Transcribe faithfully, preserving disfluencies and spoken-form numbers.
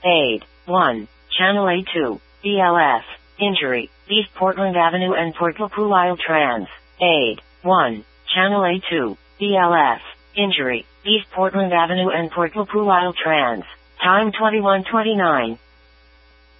Aid. one. Channel A two. B L S. Injury. East Portland Avenue and Port Lapuile Trans. Aid. one. Channel A two. B L S. Injury. East Portland Avenue and Port Lapuile Trans. Time twenty-one twenty-nine.